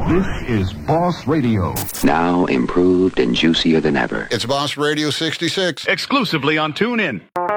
This is Boss Radio. Now improved and juicier than ever. It's Boss Radio 66. Exclusively on TuneIn.